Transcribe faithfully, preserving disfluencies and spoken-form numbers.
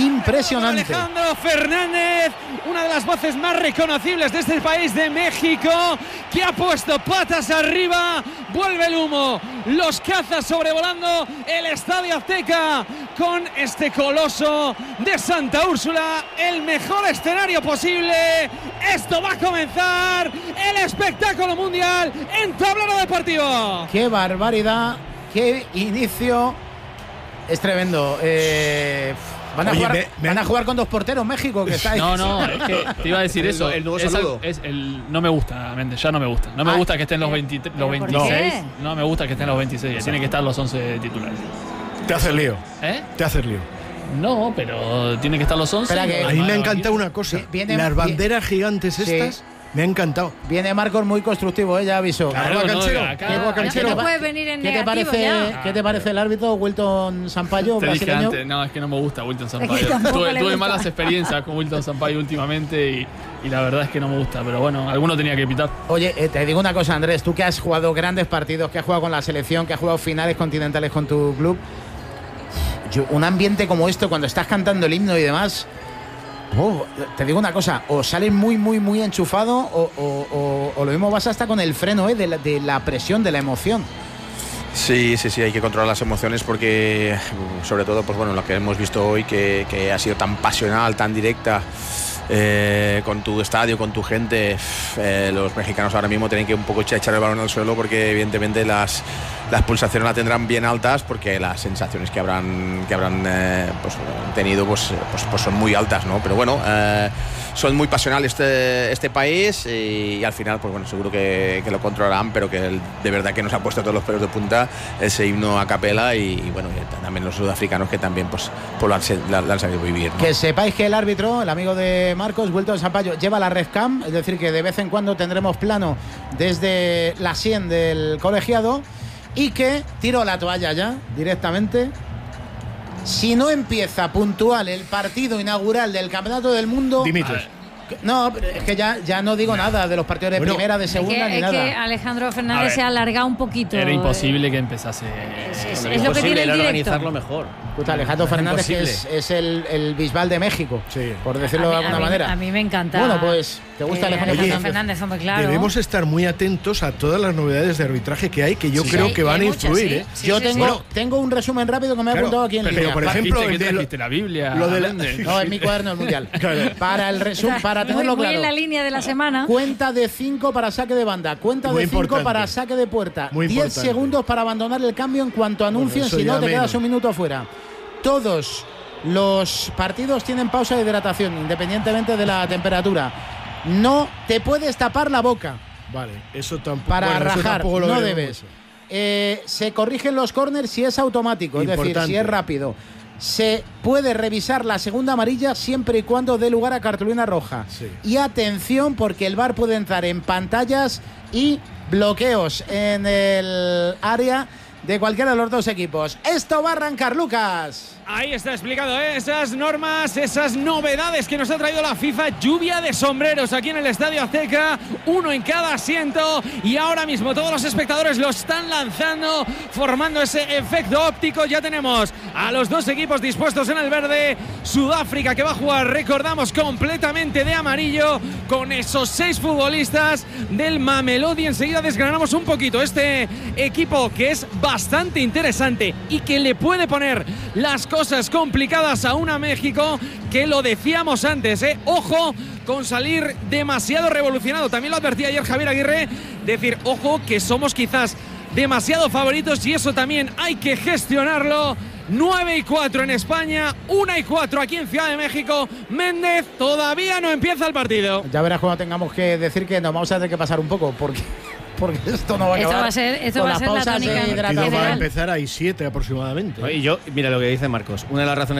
impresionante. Alejandro Fernández, una de las voces más reconocibles de este país de México, que ha puesto patas arriba, vuelve el humo, los cazas sobrevolando el Estadio Azteca con este coloso de Santa Úrsula, el mejor escenario posible. Esto va a comenzar, el espectáculo mundial en Tablero Deportivo. ¡Qué barbaridad! ¡Qué inicio! Es tremendo. Eh, van, a Oye, jugar, me, me van han... a jugar con dos porteros México, que está ahí. No, no, es que te iba a decir eso. El, el nuevo es saludo. el, es el, no me gusta, Méndez, ya no me gusta. No me Ay, gusta que estén los, veinte, los veintiséis. qué? No me gusta que estén los veintiséis. Tienen que estar los once titulares. Te haces lío. ¿Eh? Te haces lío. No, pero tienen que estar los once. Espera que- A mí me ha encantado una cosa. Viene- Las viene- banderas gigantes Sí. estas me ha encantado. Viene Marcos muy constructivo, ¿eh? Ya aviso. Claro, no, canchero. acá- Qué No, guacanchero. no puede venir en ¿Qué te, negativo parece, ya. ¿Qué te parece el árbitro Wilton Sampaio, Te dije brasileño? antes, no, es que no me gusta Wilton Es que Sampaio. tampoco Tuve, le tuve gusta. malas experiencias con Wilton Sampaio últimamente y, y la verdad es que no me gusta. Pero bueno, alguno tenía que pitar. Oye, eh, te digo una cosa, Andrés, tú que has jugado grandes partidos, que has jugado con la selección, que has jugado finales continentales con tu club, yo, un ambiente como esto, cuando estás cantando el himno y demás, oh, te digo una cosa, o sales muy, muy, muy enchufado o, o- o- o lo mismo vas hasta con el freno eh, de, la, de la presión, de la emoción. Sí, sí, sí, hay que controlar las emociones porque, sobre todo, pues bueno, lo que hemos visto hoy, que, que ha sido tan pasional, tan directa, eh, con tu estadio, con tu gente, eh, los mexicanos ahora mismo tienen que un poco echar el balón al suelo porque evidentemente las, las pulsaciones las tendrán bien altas porque las sensaciones que habrán, que habrán eh, pues, tenido pues, pues, pues son muy altas, ¿no? Pero bueno, eh, son muy pasionales este, este país y, y al final, pues bueno, seguro que, que lo controlarán, pero que el, de verdad que nos ha puesto todos los pelos de punta ese himno a capela y, y bueno, y también los sudafricanos que también pues, pues lo, han, lo, lo han sabido vivir, ¿no? Que sepáis que el árbitro, el amigo de Marcos, Wilton Sampaio, lleva la Red Cam, es decir, que de vez en cuando tendremos plano desde la sien del colegiado y que tiro la toalla ya directamente. Si no empieza puntual el partido inaugural del Campeonato del Mundo, Dimites. no, pero es que ya, ya no digo nada de los partidos de Bueno, primera, de Es segunda, que, ni es nada. que Alejandro A Fernández ver, se ha alargado un poquito. Era imposible que empezase. Es, es- Bueno, es lo que tiene el era directo. organizarlo mejor. Escucha, Alejandro Fernández que es, imposible. es el, el Bisbal de México, Sí. por decirlo a de mí, alguna a mí- manera. A mí me encanta. Bueno, pues, ¿te gusta eh, Alejandro Alejandro Fernández? Fernández? Hombre, claro. Debemos estar muy atentos a todas las novedades de arbitraje que hay, que yo Sí. creo Sí, que y van hay a muchas, influir, sí. ¿eh? Sí, Yo sí, tengo, sí. tengo un resumen rápido que me ha Claro, apuntado aquí en pero, línea. por Pa- ejemplo, ¿Trajiste, el ¿qué de lo- trajiste? La Biblia. lo de la- Méndez? No, es mi cuaderno del mundial. Claro. Para el resumen, para Muy, tenerlo muy claro. en la línea de la semana. Cuenta de cinco para saque de banda, cuenta Muy de cinco importante. para saque de puerta, Muy diez importante. segundos para abandonar el cambio en cuanto anuncien, eso si no ya te menos. quedas un minuto fuera. Todos los partidos tienen pausa de hidratación, independientemente de la temperatura. No te puedes tapar la boca Vale, eso tampoco. para bueno, eso rajar, tampoco lo no veremos. debes. Eh, se corrigen los corners si es automático, es decir, Importante. si es rápido. Se puede revisar la segunda amarilla siempre y cuando dé lugar a cartulina roja. Sí. Y atención, porque el V A R puede entrar en pantallas y bloqueos en el área de cualquiera de los dos equipos. Esto va a arrancar, Lucas. Ahí está explicado, ¿eh? Esas normas, esas novedades que nos ha traído la FIFA. Lluvia de sombreros aquí en el Estadio Azteca, uno en cada asiento, y ahora mismo todos los espectadores lo están lanzando, formando ese efecto óptico. Ya tenemos a los dos equipos dispuestos en el verde. Sudáfrica, que va a jugar, recordamos, completamente de amarillo, con esos seis futbolistas del Mamelodi. Enseguida desgranamos un poquito este equipo, que es bastante interesante y que le puede poner las cosas complicadas a una México, que lo decíamos antes, ¿eh? Ojo con salir demasiado revolucionado. También lo advertía ayer Javier Aguirre, decir, ojo, que somos quizás demasiado favoritos y eso también hay que gestionarlo. nueve y cuatro en España, una y cuatro aquí en Ciudad de México. Méndez, todavía no empieza el partido. Ya verás cuando tengamos que decir que nos vamos a tener que pasar un poco, porque, porque esto no va a Esto acabar. va a ser- esto con va a las ser la pausas tónica de El partido va a hidratación. general. empezar a siete aproximadamente. Y yo, mira lo que dice Marcos, una de las razones